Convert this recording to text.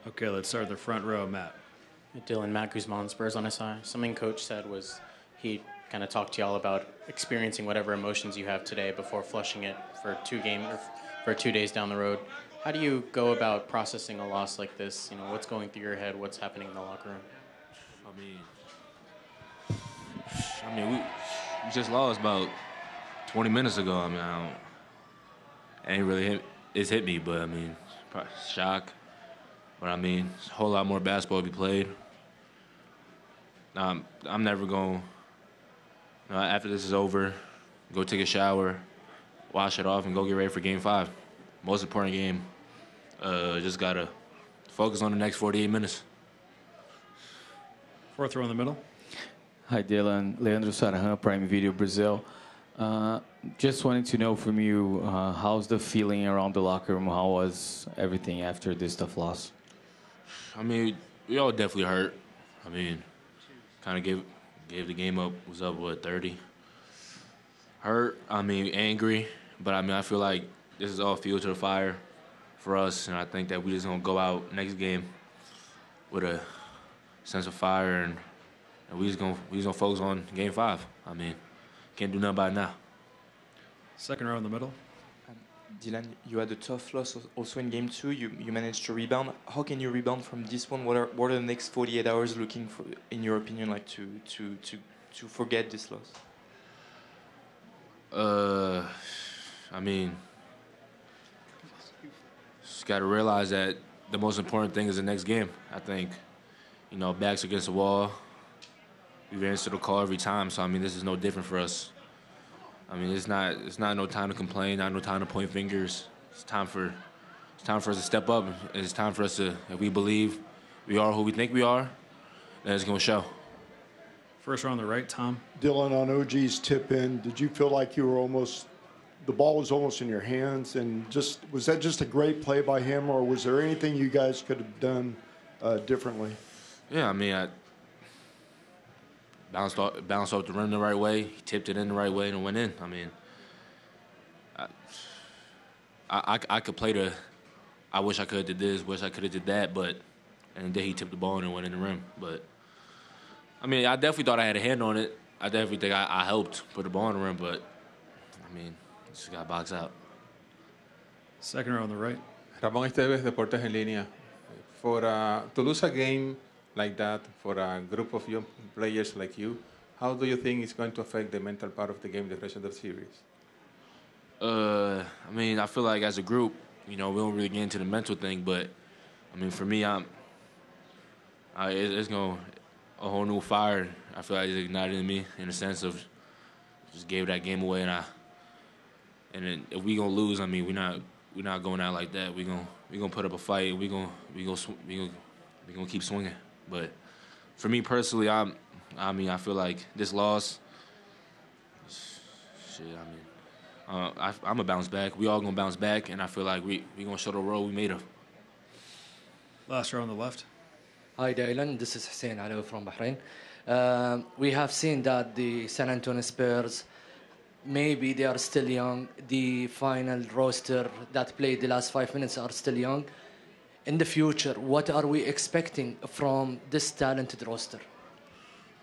Okay, let's start the front row, Matt. Dylan, Matt Guzman, Spurs on SI. Something Coach said was he kind of talked to y'all about experiencing whatever emotions you have today before flushing it for for 2 days down the road. How do you go about processing a loss like this? You know, what's going through your head? What's happening in the locker room? We just lost about 20 minutes ago. I mean, it ain't really hit me, but I mean, probably shock. But I mean, a whole lot more basketball to be played. I'm never going. After this is over, go take a shower, wash it off, and go get ready for Game 5. Most important game. Just gotta focus on the next 48 minutes. Fourth row in the middle. Hi, Dylan. Leandro Sarahan, Prime Video Brazil. Just wanted to know from you, how's the feeling around the locker room? How was everything after this tough loss? I mean, we all definitely hurt. I mean, kind of gave the game up. Was up, 30? Hurt, I mean, angry. But, I mean, I feel like this is all fuel to the fire for us. And I think that we just going to go out next game with a sense of fire. And we just gonna focus on Game 5. I mean, can't do nothing about it now. Second row in the middle. Dylan, you had a tough loss also in Game 2. You managed to rebound. How can you rebound from this one? What are the next 48 hours looking for, in your opinion, like to forget this loss? I mean, just got to realize that the most important thing is the next game. I think, backs against the wall. We've answered the call every time, so I mean, this is no different for us. I mean, it's not no time to complain, not no time to point fingers. It's time for us to step up. It's time for us to, if we believe we are who we think we are, then it's gonna show. First row on the right, Tom. Dylan, on OG's tip in, did you feel like the ball was almost in your hands, and was that just a great play by him, or was there anything you guys could have done differently? Yeah, I mean, I bounced off the rim the right way. He tipped it in the right way and it went in. I mean, I could play I wish I could have did this, wish I could have did that, and then he tipped the ball and it went in the rim. But, I mean, I definitely thought I had a hand on it. I definitely think I helped put the ball in the rim, but, I mean, just got boxed out. Second row on the right. Ramón Esteves, Deportes en Línea. To lose a game like that for a group of young players like you, how do you think it's going to affect the mental part of the game, the rest of the series? I mean, I feel like as a group, we don't really get into the mental thing, but I mean, for me, it's going a whole new fire. I feel like it's ignited in me in the sense of just gave that game away, and then if we gonna lose, I mean, we're not going out like that. We gonna put up a fight. We gonna keep swinging. But for me personally, I feel like this loss, I'm gonna bounce back. We all gonna bounce back, and I feel like we gonna show the road we made of. Last row on the left. Hi, Dylan. This is Hussein Alawi from Bahrain. We have seen that the San Antonio Spurs, maybe they are still young. The final roster that played the last 5 minutes are still young. In the future, what are we expecting from this talented roster?